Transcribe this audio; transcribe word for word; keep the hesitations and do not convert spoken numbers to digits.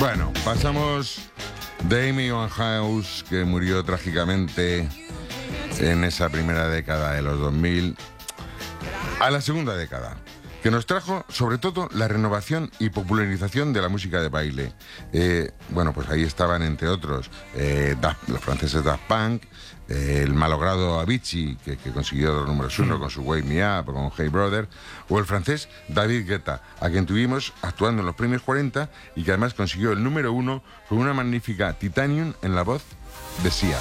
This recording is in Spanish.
Bueno, pasamos de Amy Winehouse, que murió trágicamente en esa primera década de los dos mil, a la segunda década, que nos trajo sobre todo la renovación y popularización de la música de baile. Eh, bueno, pues ahí estaban, entre otros, eh, Daft, los franceses Daft Punk, eh, el malogrado Avicii, que, que consiguió los números uno con su Wake Me Up, con Hey Brother, o el francés David Guetta, a quien tuvimos actuando en los premios cuarenta y que además consiguió el número uno con una magnífica Titanium en la voz de Sia.